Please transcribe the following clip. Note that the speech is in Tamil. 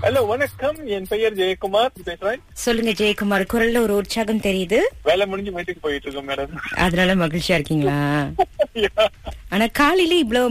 ஹலோ வணக்கம், என் பெயர் ஜெயக்குமார் பேசுறேன். சொல்லுங்க ஜெயக்குமார், குரல்ல ஒரு உற்சாகம் தெரியுது. வேலை முடிஞ்சு வீட்டுக்கு போயிட்டு இருக்கோம் மேடம். அதனால மகிழ்ச்சியா இருக்கீங்களா? ஆனா காலையில இவ்வளவு